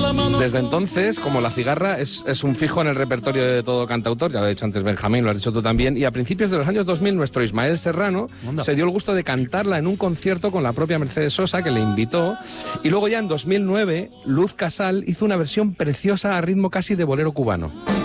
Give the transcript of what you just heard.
Desde entonces, como La Cigarra, es un fijo en el repertorio de todo cantautor, ya lo ha dicho antes Benjamín, lo has dicho tú también, y a principios de los años 2000 nuestro Ismael Serrano se dio el gusto de cantarla en un concierto con la propia Mercedes Sosa, que le invitó, y luego ya en 2009 Luz Casal hizo una versión preciosa a ritmo casi de bolero cubano.